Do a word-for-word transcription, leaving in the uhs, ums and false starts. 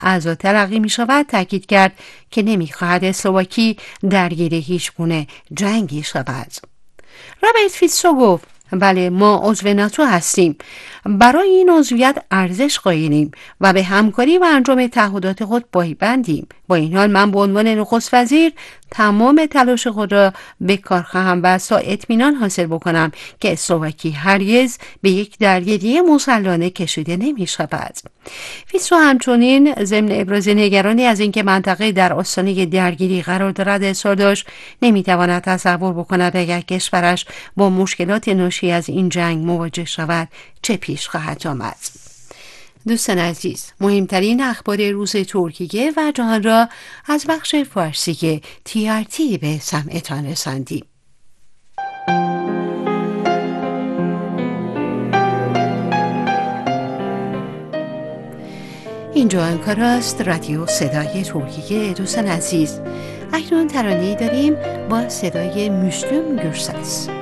اعضا تلقی می شود تاکید کرد که نمی خواهد اسلواکی درگیر هیچ گونه جنگی شود. رابرت فیتسو گفت بله، ما عضو ناتو هستیم، برای این عضویت ارزش قائلیم و به همکاری و انجام تعهدات خود پایبندیم. با این حال من به عنوان نخست وزیر تمام تلاش خود را به کار خواهم بست تا اطمینان حاصل بکنم که اسلواکی هرگز به یک درگیری مسلحانه کشیده نمی شود. فیتسو همچنین ضمن ابراز نگرانی از اینکه منطقه در آستانه درگیری قرار دارد اظهار داشت نمیتواند تصور بکند اگر کشورش با مشکلات ناشی از این جنگ مواجه شود چه پیش خواهد آمد. دوستان عزیز، مهمترین اخبار روز ترکیه و جهان را از بخش فارسی تی آر تی به سمعتان رساندیم. اینجا انکاراست، رادیو صدای ترکیه. دوستان عزیز، اکنون ترانه‌ای داریم با صدای müslüm گürses.